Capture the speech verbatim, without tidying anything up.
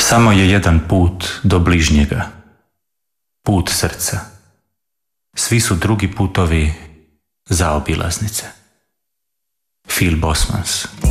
Samo je jedan put do bližnjega, put srca. Svi su drugi putovi zaobilaznice. Phil Bosmans.